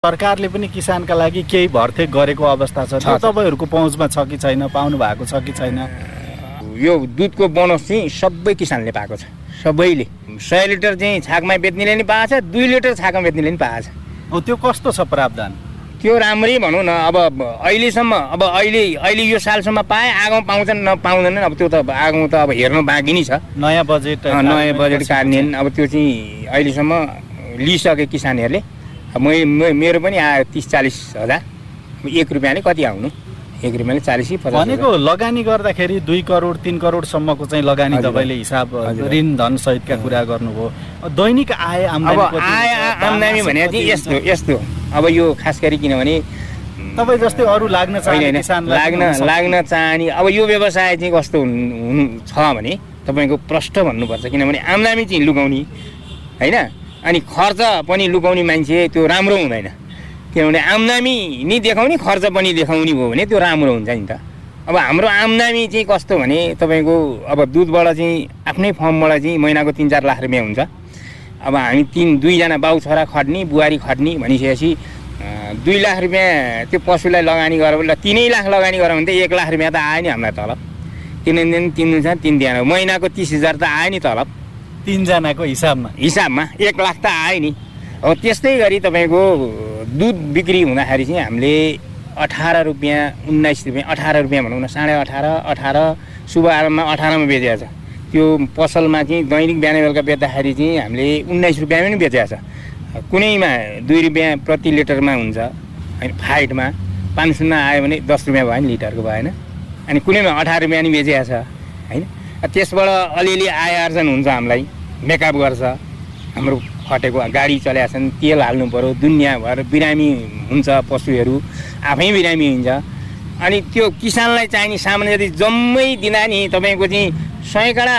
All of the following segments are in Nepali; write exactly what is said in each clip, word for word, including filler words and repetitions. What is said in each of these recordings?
सरकारले पनि किसानका लागि केही भर्थे गरेको अवस्था छ, त्यो तपाईँहरूको पहुँचमा छ कि छैन, पाउनु भएको छ कि छैन? यो दुधको बोनस चाहिँ सबै किसानले पाएको छ, सबैले। सय लिटर चाहिँ छाकमा बेच्नेले नि पाएको छ, दुई लिटर छाकमा बेच्नेले नि पाएको छ। हो, त्यो कस्तो छ प्रावधान? त्यो राम्रै भनौँ न। अब अहिलेसम्म अब अहिले अहिले यो सालसम्म पाए, आगो पाउँछन् न पाउँदैनन्, अब त्यो त आगो त अब हेर्नु बाँकी नै छ। नयाँ बजेट नयाँ बजेट कार्यान्वयन अब त्यो चाहिँ अहिलेसम्म लिइसके किसानहरूले। म मेरो पनि आयो तिस चालिस हजार, एक रुपियाँले कति आउनु, एक रुपियाँले चालिस पचास भनेको लगानी गर्दाखेरि दुई करोड तिन करोडसम्मको चाहिँ लगानी तपाईँले हिसाब ऋण धन सहितका कुरा गर्नुभयो। दैनिक आय आमदानी अब आय आमदानी भने चाहिँ यस्तो यस्तो अब यो खास गरी किनभने तपाईँ जस्तै अरू लाग्न चाहने लाग्न लाग्न चाहने अब यो व्यवसाय चाहिँ कस्तो हुनु छ भने तपाईँको प्रष्ट भन्नुपर्छ, किनभने आमदानी चाहिँ लुकाउने होइन, अनि खर्च पनि लुकाउने मान्छे त्यो राम्रो हुँदैन। किनभने आमदानी नि देखाउने खर्च पनि देखाउने भयो भने त्यो राम्रो हुन्छ नि त। अब हाम्रो आमदानी चाहिँ कस्तो भने तपाईँको अब दुधबाट चाहिँ आफ्नै फर्मबाट चाहिँ महिनाको तिन चार लाख रुपियाँ हुन्छ। अब हामी तिन दुईजना बाउ छोरा खट्ने बुहारी खट्ने भनिसकेपछि दुई लाख रुपियाँ त्यो पशुलाई लगानी गऱ्यो भने तिनै लाख लगानी गऱ्यो भने त एक लाख रुपियाँ त आयो नि हामीलाई तलब। तिन दिन तिन दिन तिन दिन महिनाको तिस हजार त आयो नि तलब तिनजनाको हिसाबमा हिसाबमा एक लाख त आयो नि। अब त्यस्तै गरी तपाईँको दुध बिक्री हुँदाखेरि चाहिँ हामीले अठार रुपियाँ उन्नाइस रुपियाँ अठार रुपियाँ भनौँ न, साढे अठार अठार शुभ आरम्भमा अठारमा बेचेको छ। त्यो पसलमा चाहिँ दैनिक बिहान बेलुका बेच्दाखेरि चाहिँ हामीले उन्नाइस रुपियाँमा पनि बेचेको छ। कुनैमा दुई रुपियाँ प्रति लिटरमा हुन्छ होइन, फाइटमा पाँच शून्य आयो भने दस रुपियाँ भयो नि लिटरको भएन, अनि कुनैमा अठार रुपियाँ नि बेचेको छ होइन। त्यसबाट अलिअलि आय आर्जन हुन्छ, हामीलाई मेकअप गर्छ। हाम्रो खटेको गाडी चलेका छन्, तेल हाल्नु पऱ्यो, दुनियाँभर बिरामी हुन्छ पशुहरू, आफै बिरामी हुन्छ। अनि त्यो किसानलाई चाहिने सामान यदि जम्मै दिँदा नि तपाईँको चाहिँ सयकडा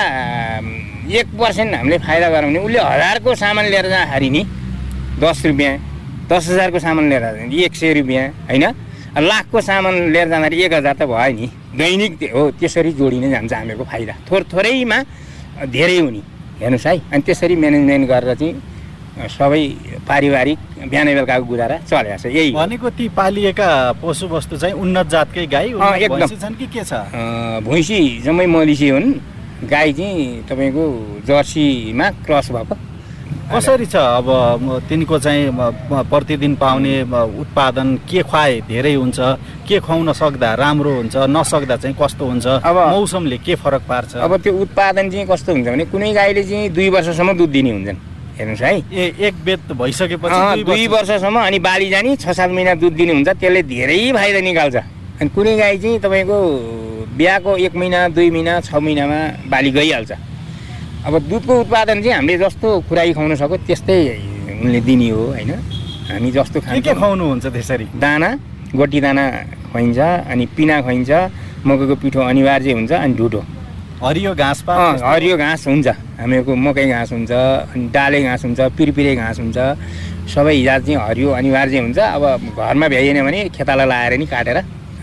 एक पर्सेन्ट हामीले फाइदा गऱ्यौँ भने उसले हजारको सामान लिएर जाँदाखेरि नि दस रुपियाँ, दस हजारको सामान लिएर जाँदाखेरि एक सय रुपियाँ होइन, लाखको सामान लिएर जाँदाखेरि एक हजार त भयो नि। दैनिक हो त्यसरी जोडिने जान्छ हामीहरूको फाइदा, थोर थोरैमा धेरै हुने हेर्नुहोस् है। अनि त्यसरी म्यानेजमेन्ट गरेर चाहिँ सबै पारिवारिक बिहान बेलुकाको गुजारा चलेको छ। यही भनेको ती पालिएका पशुवस्तु चाहिँ उन्नत जातकै गाई एकदम छन् कि के छ? भैँसी जम्मै मलिसी हुन्, गाई चाहिँ तपाईँको जर्सीमा क्रस भएको। कसरी छ अब तिनको चाहिँ प्रतिदिन पाउने उत्पादन? के खुवाए धेरै हुन्छ, के खुवाउन सक्दा राम्रो हुन्छ, नसक्दा चाहिँ कस्तो हुन्छ, अब मौसमले के फरक पार्छ? अब त्यो उत्पादन चाहिँ कस्तो हुन्छ भने कुनै गाईले चाहिँ दुई वर्षसम्म दुध दिने हुन्छन् हेर्नुहोस् है। ए एक बेत भइसकेपछि दुई वर्षसम्म अनि बाली जाने छ सात महिना दुध दिने हुन्छ, त्यसले धेरै फाइदा निकाल्छ। अनि कुनै गाई चाहिँ तपाईँको बिहाको एक महिना दुई महिना छ महिनामा बाली गइहाल्छ। अब दुधको उत्पादन चाहिँ हामीले जस्तो खुराई खुवाउन सक्यो त्यस्तै उनले दिने हो होइन। हामी जस्तो खान्छ के खुवाउनु हुन्छ त्यसरी? दाना, गोटी दाना खुवाइन्छ, अनि पिना खुवाइन्छ, मकैको पिठो अनिवार्य हुन्छ, अनि ढुटो हरियो घाँस पा हरियो घाँस हुन्छ, हामीहरूको मकै घाँस हुन्छ, अनि डाले घाँस हुन्छ, पिरपिरे घाँस हुन्छ, सबै हिजो चाहिँ हरियो अनिवार्य हुन्छ। अब घरमा भ्याइएन भने खेताला लाएर नि काटेर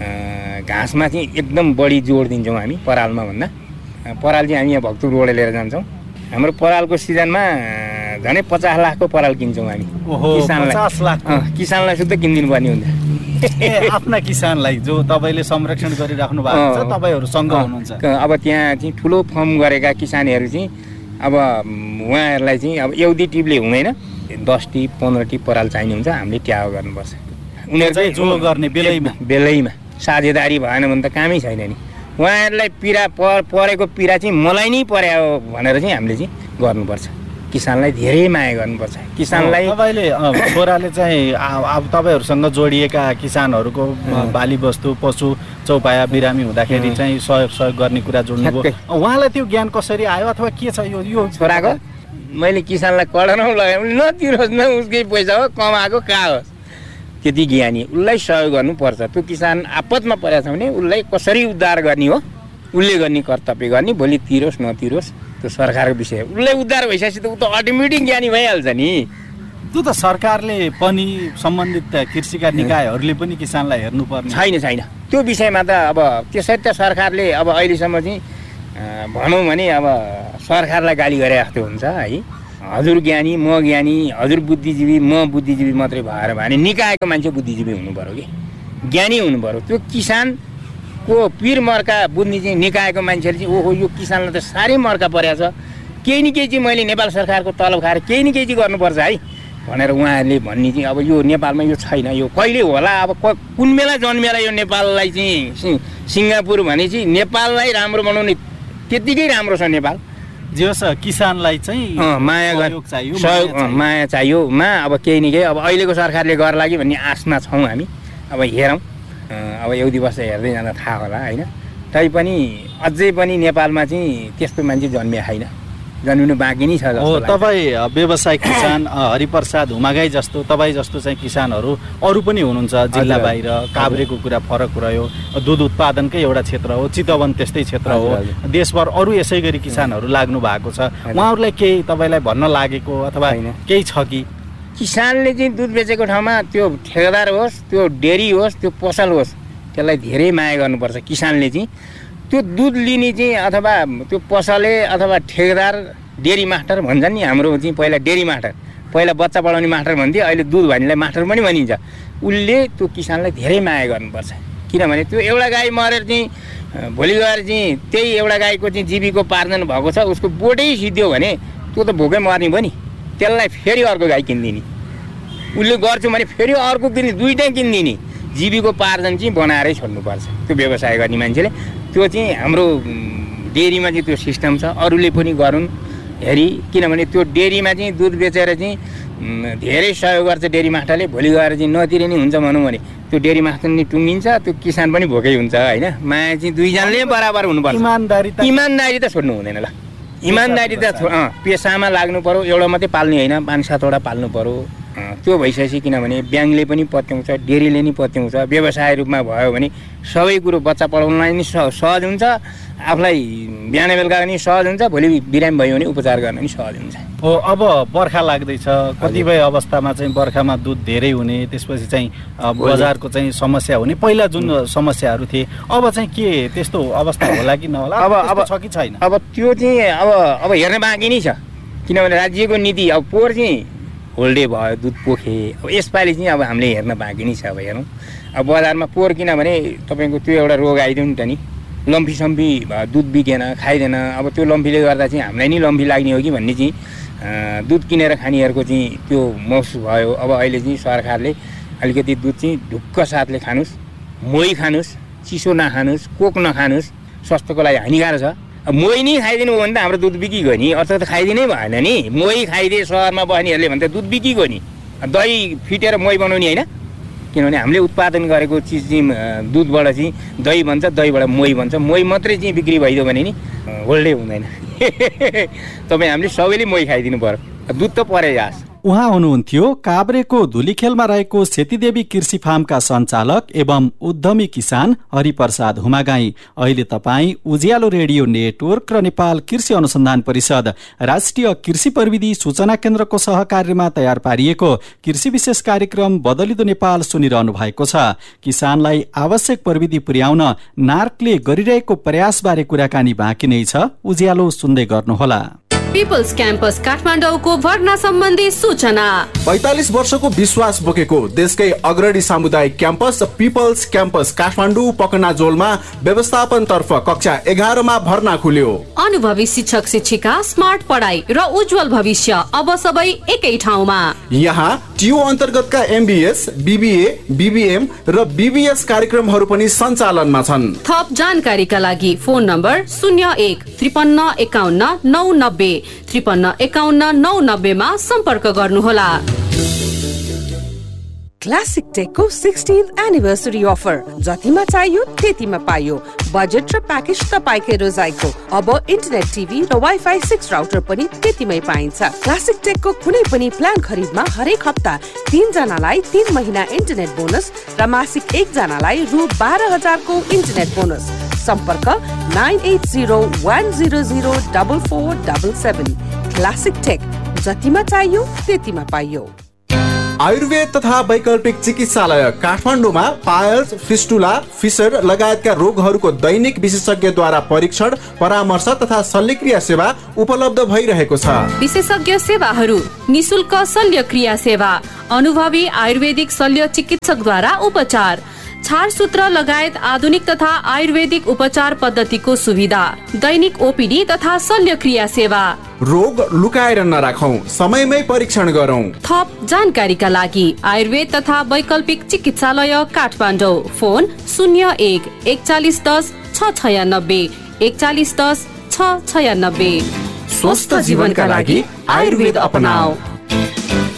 घाँसमा चाहिँ एकदम बढी जोड दिन्छौँ हामी परालमा भन्दा। पराल चाहिँ हामी यहाँ भक्तपुर रोड लिएर जान्छौँ। हाम्रो परालको सिजनमा झनै पचास लाखको पराल किन्छौँ हामी किसानलाई। पचास लाख किसानलाई शुद्ध किनिदिनु पर्ने हुन्छ। आफ्ना किसानलाई जो तपाईँले संरक्षण गरिराख्नु भएको छ, तपाईँहरूसँग हुनुहुन्छ। अब त्यहाँ चाहिँ ठुलो फर्म गरेका किसानहरू चाहिँ अब उहाँहरूलाई चाहिँ अब एउटी टिपले हुँदैन, दस टिप पन्ध्र टिप पराल चाहिने हुन्छ, हामीले ट्याग गर्नुपर्छ। उनीहरू चाहिँ जो गर्ने बेलैमा बेलैमा साझेदारी भएन भने त कामै छैन नि। उहाँहरूलाई पीडा पर परेको पीडा चाहिँ मलाई नै पर्यो भनेर चाहिँ हामीले चाहिँ गर्नुपर्छ। किसानलाई धेरै माया गर्नुपर्छ। किसानलाई तपाईँले छोराले चाहिँ अब तपाईँहरूसँग जोडिएका किसानहरूको बाली वस्तु पशु चौपाया बिरामी हुँदाखेरि चाहिँ सहयोग सहयोग गर्ने कुरा जोड्नुभयो, उहाँलाई त्यो ज्ञान कसरी आयो अथवा के छ यो यो छोराको? मैले किसानलाई कडन लगाएँ, नतिरोस् न, उसकै पैसा हो कमाएको कहाँ होस्, त्यति ज्ञानी उसलाई सहयोग गर्नुपर्छ। त्यो किसान आपतमा परेको छ भने उसलाई कसरी उद्धार गर्ने हो, उसले गर्ने कर्तव्य गर्ने, भोलि तिरोस् नतिरोस् त्यो सरकारको विषय। उसलाई उद्धार भइसकेपछि त ऊ त अटोमेटिक ज्ञानी भइहाल्छ नि। त्यो त सरकारले पनि सम्बन्धित कृषिका निकायहरूले पनि किसानलाई हेर्नुपर्ने छैन छैन त्यो विषयमा त। अब त्यसरी त सरकारले अब अहिलेसम्म चाहिँ भनौँ भने अब सरकारलाई गाली गरे जस्तो हुन्छ है। हजुर ज्ञानी म ज्ञानी हजुर बुद्धिजीवी म बुद्धिजीवी मात्रै भएर भने निकायको मान्छे बुद्धिजीवी हुनु पर्यो कि ज्ञानी हुनु पर्यो। त्यो किसानको पिर मर्का बुझ्ने चाहिँ निकायको मान्छेले चाहिँ ओहो यो किसानलाई त साह्रै मर्का परेको छ, केही न केही चाहिँ मैले नेपाल सरकारको तलब खाएर केही न केही चाहिँ गर्नुपर्छ है भनेर उहाँहरूले भन्ने चाहिँ अब यो नेपालमा यो छैन। यो कहिले होला, अब कुन बेला जन्मेला यो नेपाललाई चाहिँ सिङ्गापुर भने चाहिँ नेपाललाई राम्रो बनाउने त्यत्तिकै राम्रो छ नेपाल। जे होस् किसानलाई चाहिँ माया सहयोग माया चाहियो मा अब केही न केही अब अहिलेको सरकारले गर्ला कि भन्ने आशमा छौँ हामी। अब हेरौँ, अब एक दुई वर्ष हेर्दै जाँदा थाहा होला होइन। तैपनि अझै पनि नेपालमा चाहिँ त्यस्तो मान्छे जन्मिया छैन, जन्मिनु बाँकी नै छ। हो, तपाईँ व्यवसायिक किसान हरिप्रसाद हुमागाई जस्तो तपाईँ जस्तो चाहिँ किसानहरू अरू पनि हुनुहुन्छ जिल्ला बाहिर। काभ्रेको कुरा फरक रह्यो, दुध उत्पादनकै एउटा क्षेत्र हो, चितवन त्यस्तै क्षेत्र हो, देशभर अरू यसै गरी किसानहरू लाग्नु भएको छ। उहाँहरूलाई केही तपाईँलाई भन्न लागेको अथवा केही छ कि? किसानले चाहिँ दुध बेचेको ठाउँमा त्यो ठेकेदार होस्, त्यो डेरी होस्, त्यो पसल होस्, त्यसलाई धेरै माया गर्नुपर्छ। किसानले चाहिँ त्यो दुध लिने चाहिँ अथवा त्यो पसले अथवा ठेकेदार डेरी मास्टर भन्छन् नि, हाम्रो चाहिँ पहिला डेरी मास्टर, पहिला बच्चा पढाउने मास्टर भन्थ्यो, अहिले दुध भन्नेलाई मास्टर पनि भनिन्छ। उसले त्यो किसानलाई धेरै माया गर्नुपर्छ। किनभने त्यो एउटा गाई मरेर चाहिँ भोलि गएर चाहिँ त्यही एउटा गाईको चाहिँ जीविको पार्जन भएको छ, उसको बोटै सिद्धियो भने त्यो त भोकै मर्ने भयो नि। त्यसलाई फेरि अर्को गाई किनिदिने, उसले गर्छु भने फेरि अर्को किन्ने, दुइटै किनिदिने। जीविको पार्जन चाहिँ बनाएरै छोड्नुपर्छ त्यो व्यवसाय गर्ने मान्छेले। त्यो चाहिँ हाम्रो डेरीमा चाहिँ त्यो सिस्टम छ, अरूले पनि गरून् हेरी। किनभने त्यो डेरीमा चाहिँ दुध बेचेर चाहिँ धेरै सहयोग गर्छ डेरी मास्टरले, भोलि गएर चाहिँ नतिरे नै हुन्छ भनौँ भने त्यो डेरी मास्टर नि टुङ्गिन्छ, त्यो किसान पनि भोकै हुन्छ होइन। माया चाहिँ दुईजनाले बराबर हुनुपर्छ। इमान्दारी इमान्दारी त छोड्नु हुँदैन ल, इमान्दारी त पेसामा लाग्नु पर्यो। एउटा मात्रै पाल्ने होइन, पाँच सातवटा पाल्नु पर्यो। त्यो भइसकेपछि किनभने ब्याङ्कले पनि पत्याउँछ, डेरीले नि पत्याउँछ। व्यवसाय रूपमा भयो भने सबै कुरो बच्चा पढाउनलाई नि सहज हुन्छ, आफूलाई बिहान बेलुका पनि सहज हुन्छ, भोलि बिरामी भयो भने उपचार गर्न पनि सहज हुन्छ। हो, अब बर्खा लाग्दैछ, कतिपय अवस्थामा चाहिँ बर्खामा दुध धेरै हुने, त्यसपछि चाहिँ बजारको चाहिँ समस्या हुने, पहिला जुन समस्याहरू थिए अब चाहिँ के त्यस्तो अवस्था होला कि नहोला, अब अब छ कि छैन? अब त्यो चाहिँ अब अब हेर्न बाँकी नै छ। किनभने राज्यको नीति अब पोहोर चाहिँ होल्डे भयो, दुध पोखे। अब यसपालि चाहिँ अब हामीले हेर्न बाँकी नै छ। अब हेरौँ, अब बजारमा पोहोर किनभने तपाईँको त्यो एउटा रोग आइदियो नि त नि, लम्फी सम्फी दुध बिकेन, खाइदिएन। अब त्यो लम्फीले गर्दा चाहिँ हामीलाई नि लम्फी लाग्ने हो कि भन्ने चाहिँ दुध किनेर खानेहरूको चाहिँ त्यो महसुस भयो। अब अहिले चाहिँ सरकारले अलिकति दुध चाहिँ ढुक्क साथले खानुहोस्, मोही खानुहोस्, चिसो नखानुहोस्, कोक नखानुहोस्, स्वास्थ्यको लागि हानिकारक छ। अब मोही नै खाइदिनु हो भने त हाम्रो दुध बिकिगयो नि, अर्थ त खाइदिनै भएन नि। मोही खाइदिए सहरमा बस्नेहरूले भने त दुध बिकिगयो नि, दही फिटेर मोही बनाउने होइन। किनभने हामीले उत्पादन गरेको चिज चाहिँ दुधबाट चाहिँ दही बन्छ, दहीबाट मोही बन्छ, मोही मात्रै चाहिँ बिक्री भइदियो भने नि होल्डै हुँदैन। तपाईँ हामीले सबैले मोही खाइदिनु पर्यो, दुध त परे जास। उहाँ हुनुहुन्थ्यो काभ्रेको धुलीखेलमा रहेको सेतीदेवी कृषि फार्मका सञ्चालक एवं उद्यमी किसान हरिप्रसाद हुमागाई। अहिले तपाईँ उज्यालो रेडियो नेटवर्क र नेपाल कृषि अनुसन्धान परिषद राष्ट्रिय कृषि प्रविधि सूचना केन्द्रको सहकार्यमा तयार पारिएको कृषि विशेष कार्यक्रम बदलिदो नेपाल सुनिरहनु भएको छ। किसानलाई आवश्यक प्रविधि पुर्याउन नार्कले गरिरहेको प्रयासबारे कुराकानी बाँकी नै छ, उज्यालो सुन्दै गर्नुहोला। पिपल्स क्याम्पस काठमाडौँको भर्ना सम्बन्धी सूचना। पैंतालीस वर्षको विश्वास बोकेको देशकै अग्रणी सामुदायिक क्याम्पस पिपल्स क्याम्पस काठमाडौँ पकनाजोलमा व्यवस्थापन तर्फ कक्षा एघारमा भर्ना खुल्यो। अनुभवी शिक्षक शिक्षिका, स्मार्ट पढाइ र उज्जवल भविष्य अब सबै एकै ठाउँमा। यहाँ टियु अन्तर्गतका एमबीएस, बीबीए, बीबीएम र बीबीएस कार्यक्रमहरू पनि सञ्चालनमा छन्। थप जानकारीका लागि फोन नम्बर शून्य एक त्रिपन्न एकाउन्न नौ नब्बे त्रिपन्न एकाउन्न नौ नब्बेमा सम्पर्क गर्नुहोला। क्लासिक टेकको सिक्सटीन्थ एनिभर्सरी अफर, जतिमा चाहियो त्यतिमा पाइयो। बजेट र प्याकेज तपाईकै रोजाइको। अब इन्टरनेट टिभी र वाइफाई सिक्स राउटर पनि त्यतिमै पाइन्छ। क्लासिक टेकको कुनै पनि प्लान खरिदमा हरेक हप्ता तीन जनालाई तीन महिना इन्टरनेट बोनस र मासिक एक जनालाई रु बाह्र हजारको इन्टरनेट बोनस। सम्पर्क nine at zero one zero zero double four double seven. Classic take, जतिमा चाहियो त्यतिमा पाइयो। आयुर्वेद तथा वैकल्पिक चिकित्सालय काठमाडौँमा पायल्स, फिस्टुला, फिसर लगायतका रोगहरूको दैनिक विशेषज्ञद्वारा परीक्षण, परामर्श तथा शल्यक्रिया सेवा उपलब्ध भइरहेको छ। विशेषज्ञ सेवाहरू: निशुल्क शल्यक्रिया सेवा, अनुभवी आयुर्वेदिक शल्य चिकित्सकद्वारा उपचार, छारसूत्र लगायत आधुनिक तथा आयुर्वेदिक उपचार पद्धतिको सुविधा, दैनिक ओपीडी तथा शल्यक्रिया सेवा। रोग लुकाएर नराखौं, समयमै परीक्षण गरौं। थप जानकारीका लागि आयुर्वेद तथा वैकल्पिक चिकित्सालय काठमाडौँ, फोन शून्य एक एकचालिस दस छ छयानब्बे एकचालिस दस छ छयानब्बे। स्वस्थ जीवनका लागि आयुर्वेद अपनाऊ।